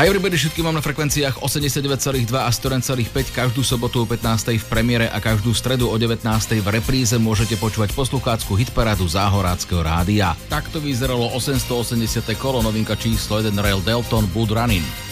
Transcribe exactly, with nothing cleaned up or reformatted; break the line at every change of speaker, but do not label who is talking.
Hi everybody, všetky mám na frekvenciách osemdesiatdeväť celá dva a sto jeden celá päť každú sobotu o pätnástej v premiére a každú stredu o devätnástej v repríze môžete počúvať posluchácku hitparádu Záhoráckeho rádia. Takto vyzeralo osemstoosemdesiate kolo, novinka číslo jeden Rail Delton Bull Running.